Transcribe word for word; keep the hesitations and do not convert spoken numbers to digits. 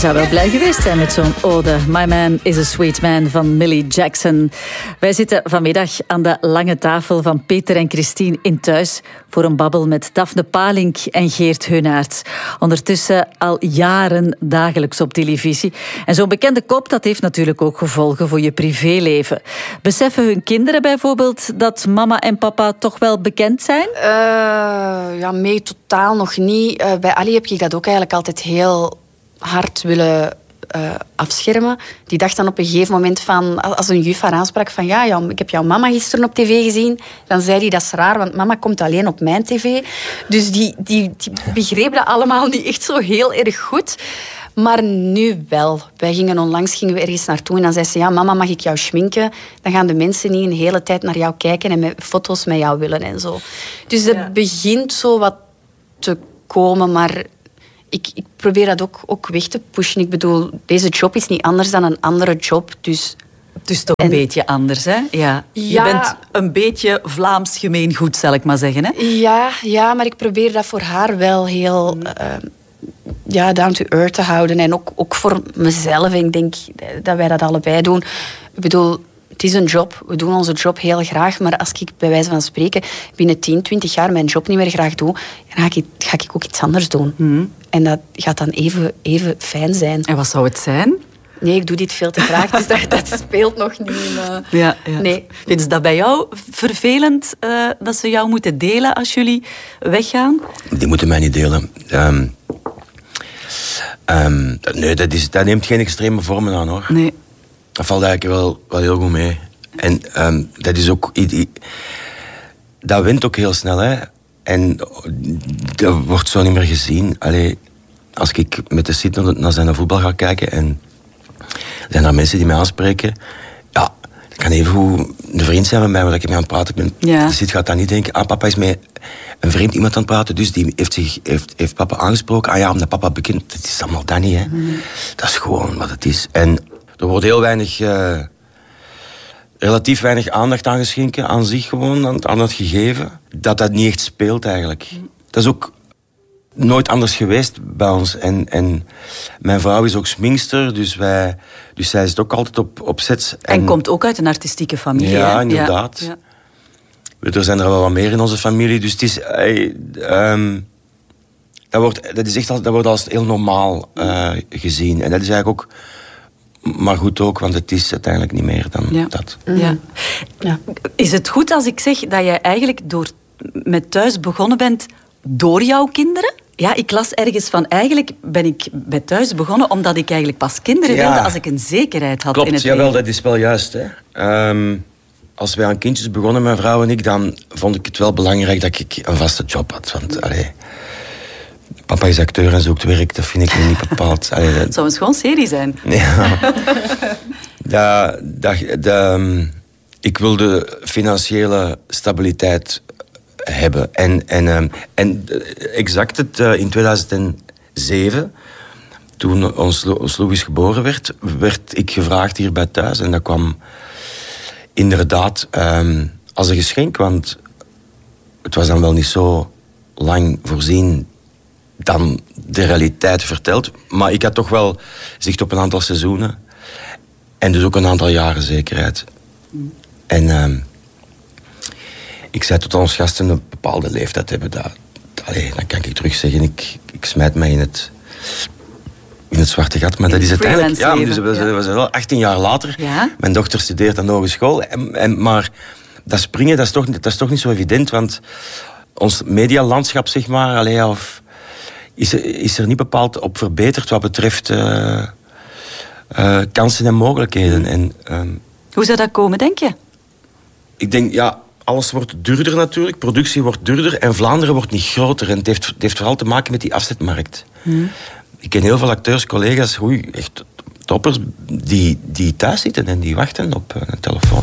zou wel blij geweest zijn met zo'n ode. My Man is a Sweet Man van Millie Jackson. Wij zitten vanmiddag aan de lange tafel van Peter en Christine in Thuis voor een babbel met Daphne Palink en Geert Heunaerts. Ondertussen al jaren dagelijks op televisie. En zo'n bekende kop, dat heeft natuurlijk ook gevolgen voor je privéleven. Beseffen hun kinderen bijvoorbeeld dat mama en papa toch wel bekend zijn? Uh, ja, mee totaal nog niet. Uh, bij Ali heb ik dat ook eigenlijk altijd heel hard willen uh, afschermen. Die dacht dan op een gegeven moment van, als een juf haar aansprak van ja, ja, ik heb jouw mama gisteren op tv gezien, dan zei die dat is raar, want mama komt alleen op mijn tv. Dus die, die, die begreep dat allemaal niet echt zo heel erg goed. Maar nu wel. Wij gingen onlangs gingen we ergens naartoe en dan zei ze, ja, mama, mag ik jou schminken? Dan gaan de mensen niet een hele tijd naar jou kijken en met foto's met jou willen en zo. Dus het ja. begint zo wat te komen, maar ik, ik probeer dat ook, ook weg te pushen. Ik bedoel, deze job is niet anders dan een andere job, dus... Het is toch een en, beetje anders, hè? Ja. Je ja, bent een beetje Vlaams gemeengoed, zal ik maar zeggen, hè? Ja, ja, maar ik probeer dat voor haar wel heel... Uh, ja, down to earth te houden. En ook, ook voor mezelf. Ik denk dat wij dat allebei doen. Ik bedoel, het is een job. We doen onze job heel graag. Maar als ik bij wijze van spreken binnen tien, twintig jaar mijn job niet meer graag doe, dan ga ik, ga ik ook iets anders doen. Mm-hmm. En dat gaat dan even, even fijn zijn. En wat zou het zijn? Nee, ik doe dit veel te graag, dus dat, dat speelt nog niet. Uh, ja, ja. Nee. Vinden ze dat bij jou vervelend, uh, dat ze jou moeten delen als jullie weggaan? Die moeten mij niet delen. Um, um, nee, dat, is, dat neemt geen extreme vormen aan, hoor. Nee. Dat valt eigenlijk wel, wel heel goed mee. En um, dat is ook... Dat wint ook heel snel, hè. En dat wordt zo niet meer gezien. Allee, als ik met de Sid naar zijn voetbal ga kijken en er zijn er mensen die mij aanspreken, ja, dat kan even goed een vriend zijn van mij waar ik mee aan het praten ben. Ja. De Sid gaat dan niet denken, ah, papa is met een vreemd iemand aan het praten, dus die heeft, zich, heeft, heeft papa aangesproken. Ah ja, omdat papa bekend... Dat is allemaal dat niet, hè. Mm. Dat is gewoon wat het is. En er wordt heel weinig... Uh, relatief weinig aandacht aan geschenken, aan zich gewoon, aan, aan het gegeven. Dat dat niet echt speelt, eigenlijk. Mm. Dat is ook nooit anders geweest bij ons. En, en mijn vrouw is ook sminkster, dus, wij, dus zij zit ook altijd op, op sets. En, en komt ook uit een artistieke familie. Ja, inderdaad. Ja, ja. Er zijn er wel wat meer in onze familie, dus het is... Hey, um, dat, wordt, dat, is echt al, dat wordt als heel normaal uh, gezien. En dat is eigenlijk ook... Maar goed ook, want het is uiteindelijk niet meer dan ja. dat. Ja. Ja. Is het goed als ik zeg dat jij eigenlijk door, met Thuis begonnen bent door jouw kinderen? Ja, ik las ergens van, eigenlijk ben ik bij Thuis begonnen omdat ik eigenlijk pas kinderen ja. wilde als ik een zekerheid had. Klopt, in het jawel, leven. dat is wel juist. Hè. Um, als wij aan kindjes begonnen, mijn vrouw en ik, dan vond ik het wel belangrijk dat ik een vaste job had. Want, allee, papa is acteur en zoekt werk, dat vind ik niet bepaald. Allee, dat... Het zou een schoon serie zijn. Ja. dat, dat, dat, um, ik wilde financiële stabiliteit hebben. En, en, um, en exact het, uh, in tweeduizend zeven, toen ons, ons Louis geboren werd, werd ik gevraagd hier bij Thuis. En dat kwam inderdaad um, als een geschenk, want het was dan wel niet zo lang voorzien dan de realiteit vertelt. Maar ik had toch wel zicht op een aantal seizoenen. En dus ook een aantal jaren zekerheid. Mm. En uh, ik zei tot ons gasten een bepaalde leeftijd hebben. Dat, allee, dan kan ik terug zeggen, ik, ik smijt mij in het, in het zwarte gat. Maar in dat is uiteindelijk... Ja, dus we zijn ja. wel achttien jaar later. Ja? Mijn dochter studeert aan de hogeschool. En, en, maar dat springen, dat is, toch, dat is toch niet zo evident. Want ons medialandschap, zeg maar... Allee, of, Is er, is er niet bepaald op verbeterd wat betreft uh, uh, kansen en mogelijkheden. En, um, Hoe zou dat komen, denk je? Ik denk, ja, alles wordt duurder natuurlijk. Productie wordt duurder en Vlaanderen wordt niet groter. En het heeft, het heeft vooral te maken met die afzetmarkt. Hmm. Ik ken heel veel acteurs, collega's, oei, echt toppers, die, die thuis zitten en die wachten op een telefoon.